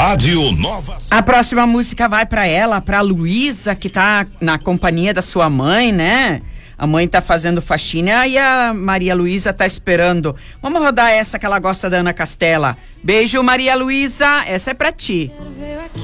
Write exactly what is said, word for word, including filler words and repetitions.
Rádio Nova. A próxima música vai pra ela, pra Luísa, que tá na companhia da sua mãe, né? A mãe tá fazendo faxina e a Maria Luísa tá esperando. Vamos rodar essa que ela gosta da Ana Castela. Beijo, Maria Luísa, essa é pra ti.